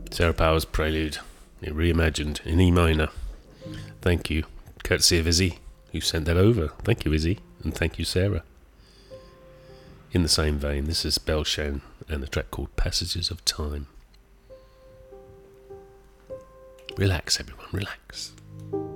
Sarah Powers Prelude, reimagined in E minor. Thank you, courtesy of Izzy, who sent that over. Thank you, Izzy, and thank you, Sarah. In the same vein, this is Belshan and a track called Passages of Time. Relax, everyone, relax.